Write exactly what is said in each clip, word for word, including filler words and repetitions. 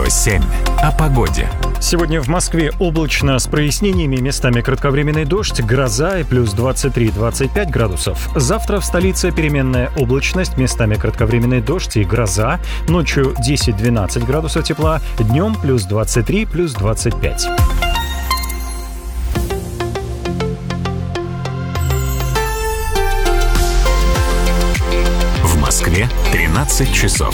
семь. О погоде. Сегодня в Москве облачно с прояснениями, местами кратковременный дождь, гроза и плюс двадцать три - двадцать пять градусов. Завтра в столице переменная облачность, местами кратковременный дождь и гроза. Ночью десять - двенадцать градусов тепла, днем плюс двадцать три - плюс двадцать пять. В Москве тринадцать часов.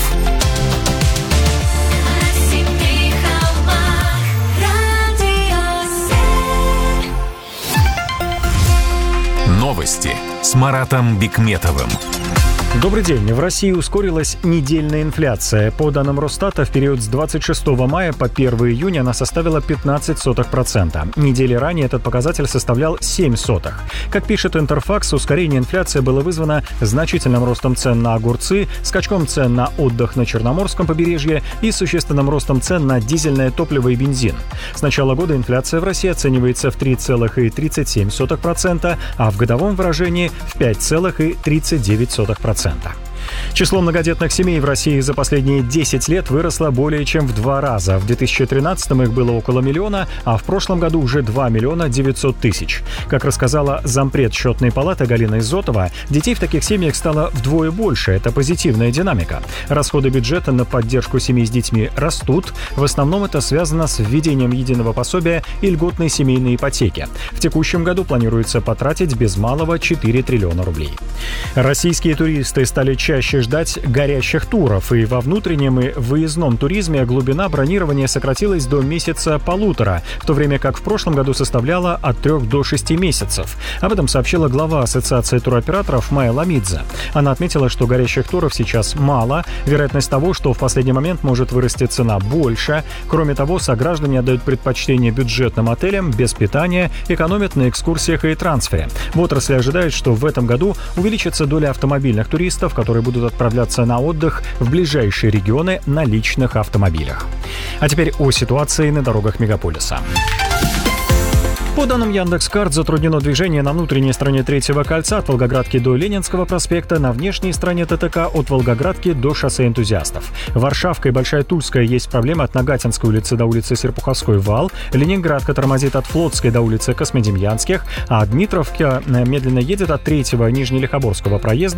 Новости с Маратом Бикметовым. Добрый день. В России ускорилась недельная инфляция. По данным Росстата, в период с двадцать шестого мая по первого июня она составила пятнадцать сотых процента. Недели ранее этот показатель составлял семь сотых. Как пишет Интерфакс, ускорение инфляции было вызвано значительным ростом цен на огурцы, скачком цен на отдых на Черноморском побережье и существенным ростом цен на дизельное топливо и бензин. С начала года инфляция в России оценивается в три целых тридцать семь сотых процента, а в годовом выражении в пять целых тридцать девять сотых процента. Число многодетных семей в России за последние десять лет выросло более чем в два раза. В две тысячи тринадцатом их было около миллиона, а в прошлом году уже два миллиона девятьсот тысяч. Как рассказала зампред Счетной палаты Галина Изотова, детей в таких семьях стало вдвое больше. Это позитивная динамика. Расходы бюджета на поддержку семей с детьми растут. В основном это связано с введением единого пособия и льготной семейной ипотеки. В текущем году планируется потратить без малого четыре триллиона рублей. Российские туристы стали чаще ждать горящих туров, и во внутреннем и выездном туризме глубина бронирования сократилась до месяца-полутора, в то время как в прошлом году составляла от трех до шести месяцев. Об этом сообщила глава Ассоциации туроператоров Майя Ламидзе. Она отметила, что горящих туров сейчас мало, вероятность того, что в последний момент может вырасти цена, больше. Кроме того, сограждане отдают предпочтение бюджетным отелям без питания, экономят на экскурсиях и трансфере. В отрасли ожидают, что в этом году увеличится доля автомобильных туристов, которые будут отправляться на отдых в ближайшие регионы на личных автомобилях. А теперь о ситуации на дорогах мегаполиса. По данным Яндекс.Карт, затруднено движение на внутренней стороне Третьего кольца от Волгоградки до Ленинского проспекта, на внешней стороне ТТК от Волгоградки до шоссе Энтузиастов. Варшавка и Большая Тульская есть проблемы от Нагатинской улицы до улицы Серпуховской вал, Ленинградка тормозит от Флотской до улицы Космодемьянских, а Дмитровка медленно едет от Третьего Нижнелихоборского проезда